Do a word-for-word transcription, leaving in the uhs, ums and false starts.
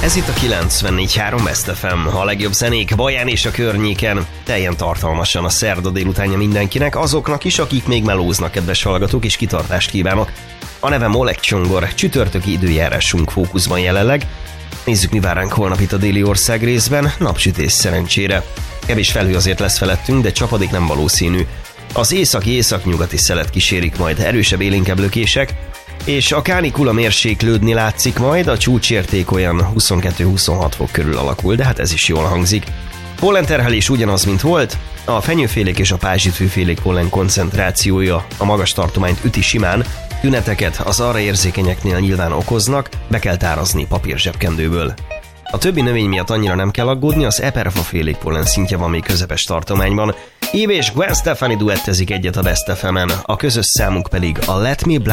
Ez itt a kilencvennégy három Best ef em, a legjobb zenék Baján és a környéken. Teljen tartalmasan a szerda délutánja mindenkinek, azoknak is, akik még melóznak, kedves hallgatók, és kitartást kívánok. A nevem Oleg Csongor, csütörtöki időjárásunk fókuszban jelenleg. Nézzük, mi vár ránk holnap itt a déli ország részben, napsütés szerencsére. Kevés felhő azért lesz felettünk, de csapadék nem valószínű. Az északi-északnyugati szelet kísérik majd erősebb élénkebb lökések, és a kánikula mérséklődni látszik majd, a csúcsérték olyan huszonkettő-huszonhat fok körül alakul, de hát ez is jól hangzik. Pollenterhelés ugyanaz, mint volt, a fenyőfélék és a pázsitfűfélék pollen koncentrációja a magas tartományt üti simán, tüneteket az arra érzékenyeknél nyilván okoznak, be kell tárazni papírzsebkendőből. A többi növény miatt annyira nem kell aggódni, az eperfafélék pollen szintje van még közepes tartományban. Eve és Gwen Stefani duettezik egyet a Best ef em-en, a közös számuk pedig a Let Me Blind